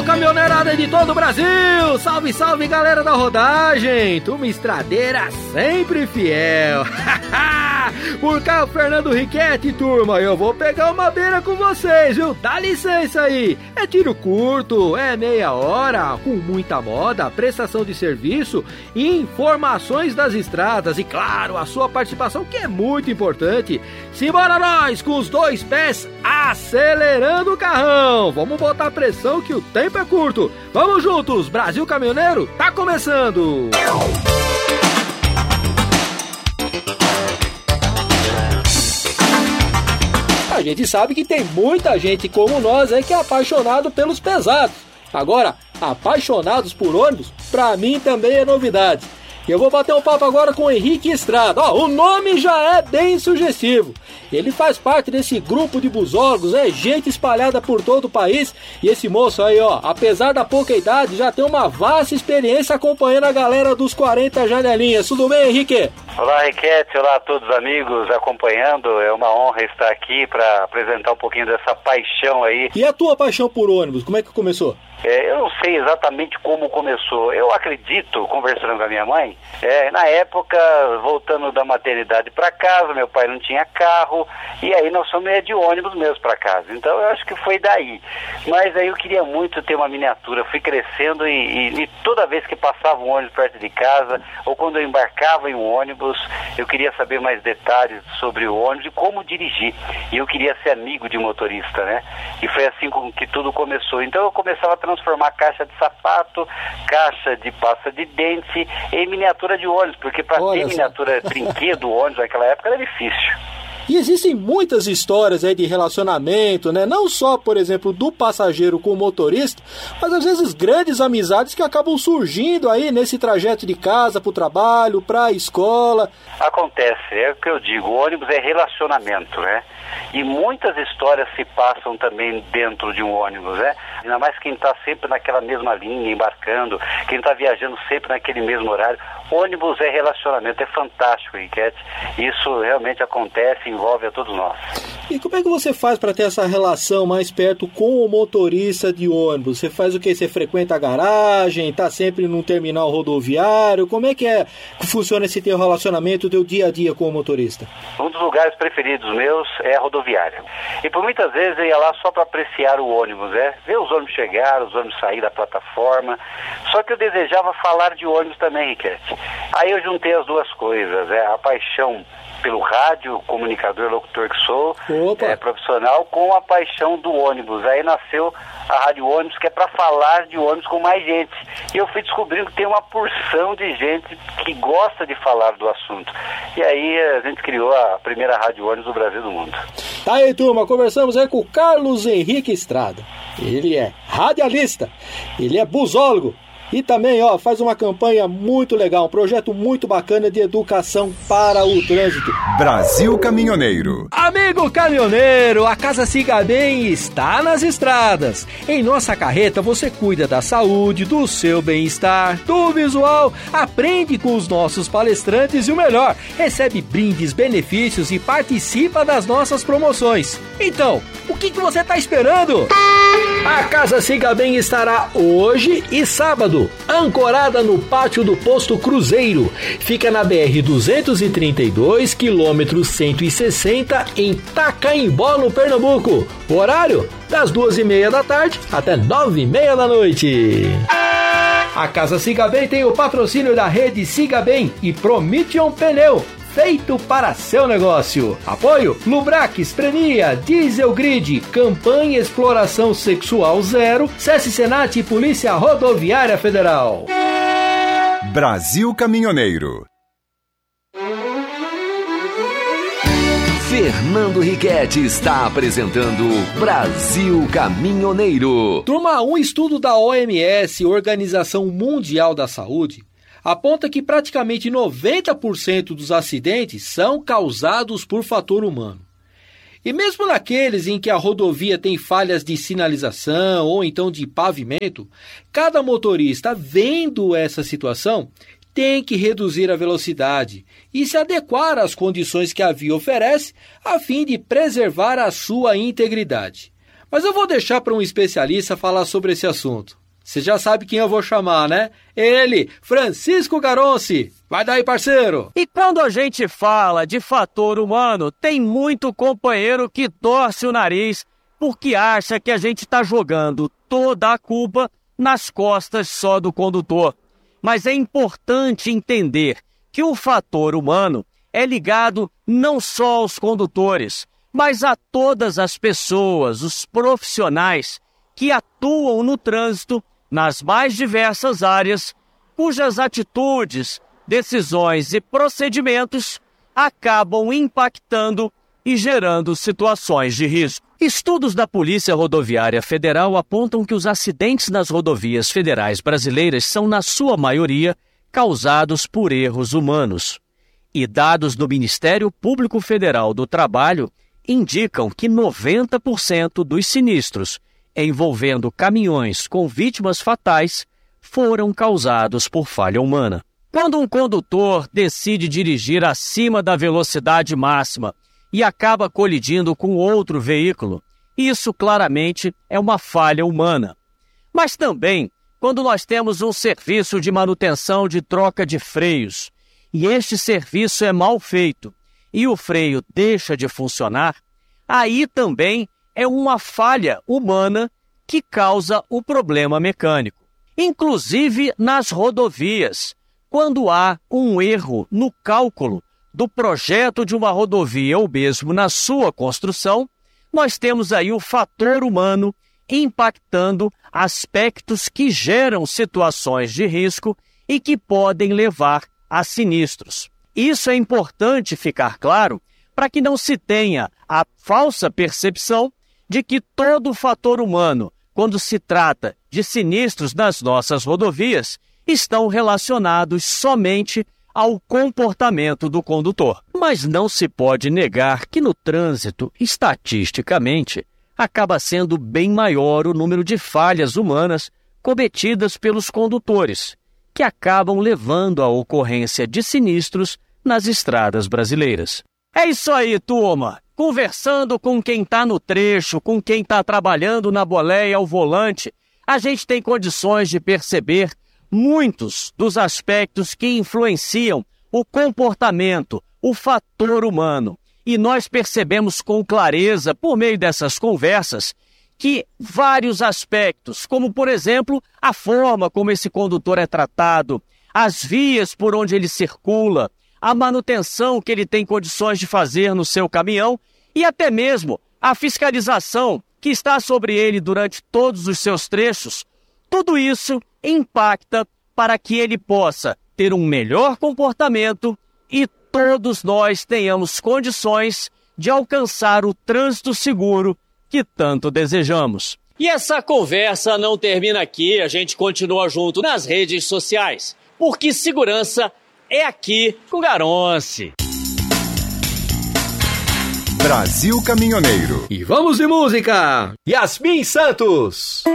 caminhoneirada de todo o Brasil! Salve, salve, galera da rodagem! Turma estradeira sempre fiel! Por cá o Fernando Riquetti, turma, eu vou pegar uma beira com vocês, viu? Dá licença aí! É tiro curto, é meia hora, com muita moda, prestação de serviço, informações das estradas e, claro, a sua participação, que é muito importante. Simbora nós, com os dois pés acelerando o carrão! Vamos botar pressão que o tempo é curto. Vamos juntos, Brasil Caminhoneiro tá começando! A gente sabe que tem muita gente como nós aí que é apaixonado pelos pesados. Agora, apaixonados por ônibus, pra mim também é novidade. E eu vou bater um papo agora com o Henrique Estrada. O nome já é bem sugestivo. Ele faz parte desse grupo de busólogos, é gente espalhada por todo o país. E esse moço aí, apesar da pouca idade, já tem uma vasta experiência acompanhando a galera dos 40 janelinhas. Tudo bem, Henrique? Olá, Riquete. Olá a todos os amigos acompanhando. É uma honra estar aqui para apresentar um pouquinho dessa paixão aí. E a tua paixão por ônibus, como é que começou? Eu não sei exatamente como começou. Eu acredito, conversando com a minha mãe, na época, voltando da maternidade para casa, meu pai não tinha carro, e aí nós fomos de ônibus mesmo para casa. Então eu acho que foi daí. Mas aí eu queria muito ter uma miniatura. Fui crescendo e toda vez que passava um ônibus perto de casa, ou quando eu embarcava em um ônibus, eu queria saber mais detalhes sobre o ônibus e como dirigir. E eu queria ser amigo de motorista, né? E foi assim que tudo começou. Então eu começava a transformar caixa de sapato, caixa de pasta de dente em miniatura de ônibus, porque para ter miniatura brinquedo ônibus naquela época era difícil. E existem muitas histórias aí de relacionamento, né? Não só, por exemplo, do passageiro com o motorista, mas às vezes grandes amizades que acabam surgindo aí nesse trajeto de casa para o trabalho, para a escola. Acontece, é o que eu digo, o ônibus é relacionamento, né? E muitas histórias se passam também dentro de um ônibus, né? Ainda mais quem está sempre naquela mesma linha, embarcando, quem está viajando sempre naquele mesmo horário. Ônibus é relacionamento, é fantástico, Riquete. Isso realmente acontece, envolve a todos nós. E como é que você faz para ter essa relação mais perto com o motorista de ônibus? Você faz o quê? Você frequenta a garagem, está sempre num terminal rodoviário? Como é que funciona esse teu relacionamento, o teu dia a dia com o motorista? Um dos lugares preferidos meus é a rodoviária. E por muitas vezes eu ia lá só para apreciar o ônibus, ver os ônibus chegar, os ônibus sair da plataforma. Só que eu desejava falar de ônibus também, Riquete. Aí eu juntei as duas coisas, a paixão pelo rádio, comunicador, locutor que sou, profissional, com a paixão do ônibus. Aí nasceu a Rádio Ônibus, que é para falar de ônibus com mais gente. E eu fui descobrindo que tem uma porção de gente que gosta de falar do assunto. E aí a gente criou a primeira Rádio Ônibus do Brasil e do mundo. Tá aí, turma, conversamos aí com o Carlos Henrique Estrada. Ele é radialista, ele é busólogo. E também, faz uma campanha muito legal, um projeto muito bacana de educação para o trânsito. Brasil Caminhoneiro. Amigo caminhoneiro, a Casa Siga Bem está nas estradas. Em nossa carreta você cuida da saúde, do seu bem-estar, do visual, aprende com os nossos palestrantes e o melhor, recebe brindes, benefícios e participa das nossas promoções. Então, o que você está esperando? A Casa Siga Bem estará hoje e sábado, ancorada no pátio do Posto Cruzeiro. Fica na BR-232, quilômetro 160, em Tacaimbó, no Pernambuco. O horário? Das 2h30 da tarde até 9h30 da noite. A Casa Siga Bem tem o patrocínio da rede Siga Bem e Prometion Pneu, feito para seu negócio. Apoio Lubrax, Prenia, Diesel Grid, Campanha Exploração Sexual Zero, SESC Senat e Polícia Rodoviária Federal. Brasil Caminhoneiro. Fernando Riquetti está apresentando Brasil Caminhoneiro. Turma, um estudo da OMS, Organização Mundial da Saúde, aponta que praticamente 90% dos acidentes são causados por fator humano. E mesmo naqueles em que a rodovia tem falhas de sinalização ou então de pavimento, cada motorista, vendo essa situação, tem que reduzir a velocidade e se adequar às condições que a via oferece a fim de preservar a sua integridade. Mas eu vou deixar para um especialista falar sobre esse assunto. Você já sabe quem eu vou chamar, né? Ele, Francisco Garonci. Vai daí, parceiro! E quando a gente fala de fator humano, tem muito companheiro que torce o nariz porque acha que a gente está jogando toda a culpa nas costas só do condutor. Mas é importante entender que o fator humano é ligado não só aos condutores, mas a todas as pessoas, os profissionais que atuam no trânsito nas mais diversas áreas, cujas atitudes, decisões e procedimentos acabam impactando e gerando situações de risco. Estudos da Polícia Rodoviária Federal apontam que os acidentes nas rodovias federais brasileiras são, na sua maioria, causados por erros humanos. E dados do Ministério Público Federal do Trabalho indicam que 90% dos sinistros envolvendo caminhões com vítimas fatais foram causados por falha humana. Quando um condutor decide dirigir acima da velocidade máxima e acaba colidindo com outro veículo, isso claramente é uma falha humana. Mas também, quando nós temos um serviço de manutenção de troca de freios, e este serviço é mal feito, e o freio deixa de funcionar, aí também é uma falha humana que causa o problema mecânico. Inclusive nas rodovias, quando há um erro no cálculo do projeto de uma rodovia ou mesmo na sua construção, nós temos aí o fator humano impactando aspectos que geram situações de risco e que podem levar a sinistros. Isso é importante ficar claro para que não se tenha a falsa percepção de que todo o fator humano, quando se trata de sinistros nas nossas rodovias, estão relacionados somente ao comportamento do condutor. Mas não se pode negar que no trânsito, estatisticamente, acaba sendo bem maior o número de falhas humanas cometidas pelos condutores, que acabam levando à ocorrência de sinistros nas estradas brasileiras. É isso aí, turma! Conversando com quem está no trecho, com quem está trabalhando na boleia ao volante, a gente tem condições de perceber muitos dos aspectos que influenciam o comportamento, o fator humano. E nós percebemos com clareza, por meio dessas conversas, que vários aspectos, como por exemplo, a forma como esse condutor é tratado, as vias por onde ele circula, a manutenção que ele tem condições de fazer no seu caminhão e até mesmo a fiscalização que está sobre ele durante todos os seus trechos, tudo isso impacta para que ele possa ter um melhor comportamento e todos nós tenhamos condições de alcançar o trânsito seguro que tanto desejamos. E essa conversa não termina aqui, a gente continua junto nas redes sociais, porque segurança é aqui com Garonci. Brasil Caminhoneiro. E vamos de música! Yasmin Santos.